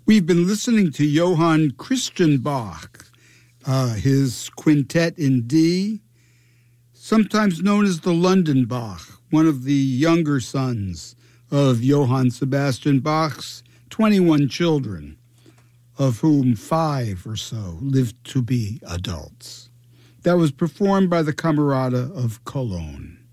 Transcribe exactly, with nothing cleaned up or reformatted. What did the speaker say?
We've been listening to Johann Christian Bach, uh, his quintet in D, sometimes known as the London Bach, one of the younger sons of Johann Sebastian Bach's twenty-one children, of whom five or so lived to be adults. That was performed by the Camerata of Cologne.